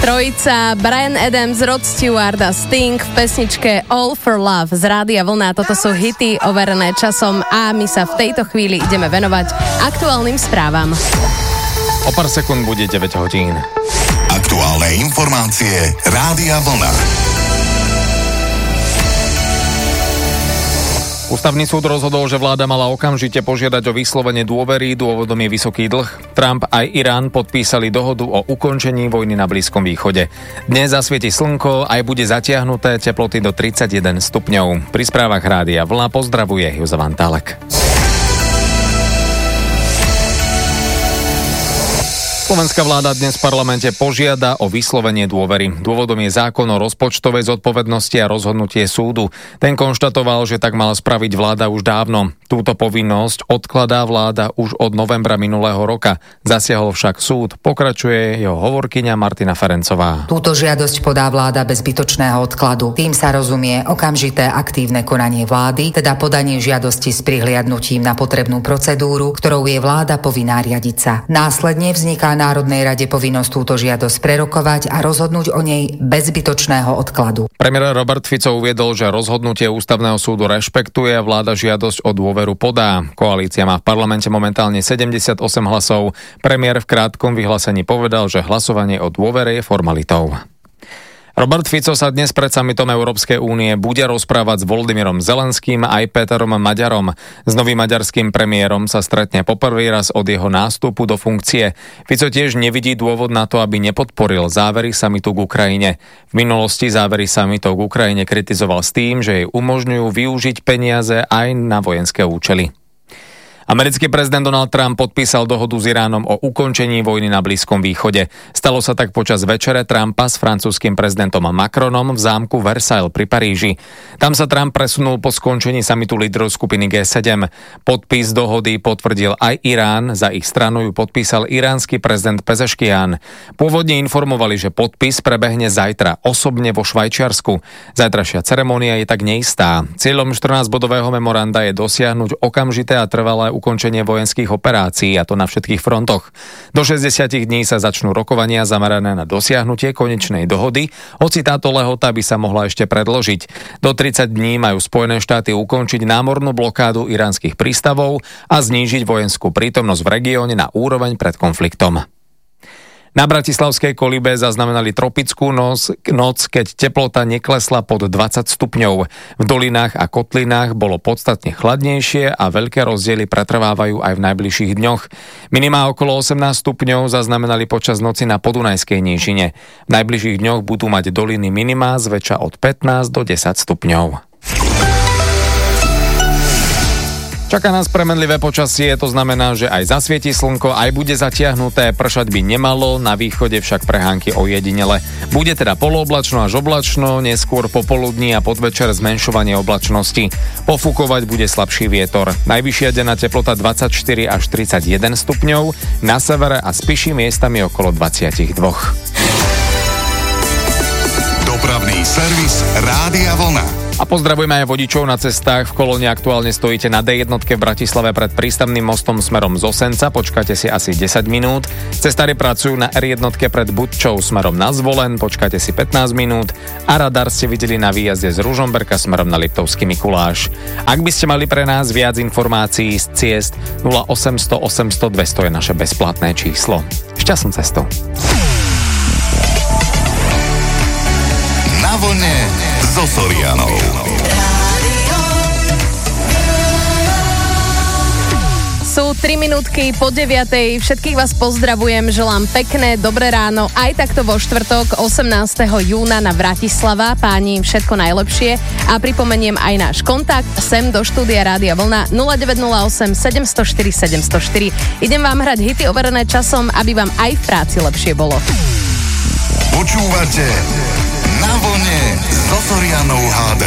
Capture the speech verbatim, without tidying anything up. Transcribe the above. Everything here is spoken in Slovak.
Trojica Bryan Adams, Rod Stewart a Sting v pesničke All for Love z Rádia Vlna. Toto sú hity overené časom a my sa v tejto chvíli ideme venovať aktuálnym správam. O pár sekúnd bude deväť hodín. Aktuálne informácie Rádia Vlna. Ústavný súd rozhodol, že vláda mala okamžite požiadať o vyslovenie dôvery, dôvodom je vysoký dlh. Trump aj Irán podpísali dohodu o ukončení vojny na Blízkom východe. Dnes zasvieti slnko, aj bude zatiahnuté, teploty do tridsaťjeden stupňov. Pri správach Rádia Vlna pozdravuje Jozef Antálek. Slovenská vláda dnes v parlamente požiada o vyslovenie dôvery. Dôvodom je zákon o rozpočtovej zodpovednosti a rozhodnutie súdu. Ten konštatoval, že tak mala spraviť vláda už dávno. Túto povinnosť odkladá vláda už od novembra minulého roka. Zasiahol však súd. Pokračuje jeho hovorkyňa Martina Ferencová. Túto žiadosť podá vláda bez zbytočného odkladu. Tým sa rozumie okamžité aktívne konanie vlády, teda podanie žiadosti s prihliadnutím na potrebnú procedúru, ktorou je vláda povinná riadiť sa. Následne vzniká Národnej rade povinnosť túto žiadosť prerokovať a rozhodnúť o nej bez zbytočného odkladu. Premiér Robert Fico uviedol, že rozhodnutie Ústavného súdu rešpektuje a vláda žiadosť o dôveru podá. Koalícia má v parlamente momentálne sedemdesiatosem hlasov. Premiér v krátkom vyhlásení povedal, že hlasovanie o dôvere je formalitou. Robert Fico sa dnes pred summitom Európskej únie bude rozprávať s Volodymyrom Zelenským aj Péterom Maďarom. S novým maďarským premiérom sa stretne poprvý raz od jeho nástupu do funkcie. Fico tiež nevidí dôvod na to, aby nepodporil závery summitu k Ukrajine. V minulosti závery summitov k Ukrajine kritizoval s tým, že jej umožňujú využiť peniaze aj na vojenské účely. Americký prezident Donald Trump podpísal dohodu s Iránom o ukončení vojny na Blízkom východe. Stalo sa tak počas večere Trumpa s francúzskym prezidentom Macronom v zámku Versailles pri Paríži. Tam sa Trump presunul po skončení samitu lídrov skupiny gé sedem. Podpis dohody potvrdil aj Irán, za ich stranu ju podpísal iránsky prezident Pezeškian. Pôvodne informovali, že podpis prebehne zajtra osobne vo Švajčiarsku. Zajtrajšia ceremónia je tak neistá. Cieľom štrnásťbodového memoranda je dosiahnuť okamžité a trvalé ukončenie vojenských operácií, a to na všetkých frontoch. Do šesťdesiat dní sa začnú rokovania zamerané na dosiahnutie konečnej dohody, hoci táto lehota by sa mohla ešte predložiť. Do tridsať dní majú Spojené štáty ukončiť námornú blokádu iránskych prístavov a znížiť vojenskú prítomnosť v regióne na úroveň pred konfliktom. Na bratislavskej Kolibe zaznamenali tropickú noc, noc, keď teplota neklesla pod dvadsať stupňov. V dolinách a kotlinách bolo podstatne chladnejšie a veľké rozdiely pretrvávajú aj v najbližších dňoch. Minimá okolo osemnásť stupňov zaznamenali počas noci na Podunajskej nížine. V najbližších dňoch budú mať doliny minimá zväčša od pätnásť do desať stupňov. Čaká nás premenlivé počasie, to znamená, že aj zasvieti slnko, aj bude zatiahnuté, pršať by nemalo, na východe však prehánky ojedinele. Bude teda polooblačno až oblačno, neskôr popoludní a podvečer zmenšovanie oblačnosti. Pofúkovať bude slabší vietor. Najvyššia denná teplota dvadsaťštyri až tridsaťjeden stupňov, na severe a spíši miestami okolo dvadsaťdva. Dopravný servis Rádia Vlna. A pozdravujeme aj vodičov na cestách. V kolóne aktuálne stojíte na dé jedna v Bratislave pred prístavným mostom smerom z Osenca. Počkáte si asi desať minút. Cestári pracujú na er jedna pred Budčou smerom na Zvolen. Počkáte si pätnásť minút. A radar ste videli na výjazde z Ružomberka smerom na Liptovský Mikuláš. Ak by ste mali pre nás viac informácií z ciest, nula osemsto osemsto dvesto je naše bezplatné číslo. Šťastnú cestu. Na vlne so Sorianou. Sú tri minútky po deviatej. Všetkých vás pozdravujem, želám pekné, dobré ráno. Aj takto vo štvrtok osemnásteho júna na Bratislava. Páni, všetko najlepšie. A pripomeniem aj náš kontakt sem do štúdia Rádia Vlna nula deväť nula osem sedem nula štyri sedem nula štyri. Idem vám hrať hity overené časom, aby vám aj v práci lepšie bolo. Počúvate Na vlne so Sorianou há dé.